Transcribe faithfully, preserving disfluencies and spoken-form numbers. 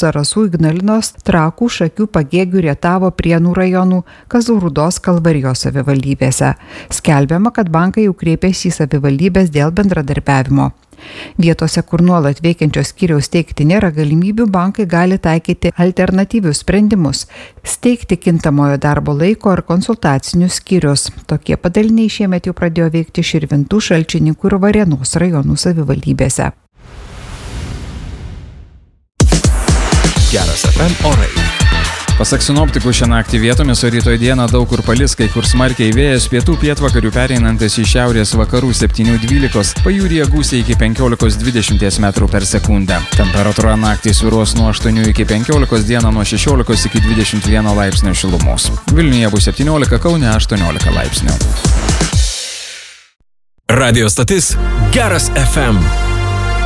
Zarasų, Ignalinos, Trakų, Šakių, Pagėgių, Rietavo, Prienų rajonų, Kazlų Rūdos, Kalvarijos savivaldybėse. Skelbiama, kad bankai jau kreipėsi į savivaldybės dėl bendradarbiavimo. Vietose, kur nuolat veikiančios skyriaus steigti nėra galimybių, bankai gali taikyti alternatyvius sprendimus – steigti kintamojo darbo laiko ar konsultacinius skyrius. Tokie padaliniai šiemet jau pradėjo veikti Širvintų, Šalčininkų ir Varėnos rajonų savivaldybėse. Geras F M orai. Pasak sinoptikų, šią naktį vietomis, o rytoj dieną daug kur palis, kai kur smarkiai vėjas, pietų pietvakarių pereinantis į šiaurės vakarų septynių dvylikos, pajūryje gūsiai iki penkiolikos dvidešimt metrų per sekundę. Temperatūra naktį svyruos nuo aštuonių iki penkiolikos, dieną nuo šešiolikos iki dvidešimt vieno laipsnio šilumos. Vilniuje bus septyniolika, Kaune aštuoniolika laipsnių. Radio stotis Geras F M.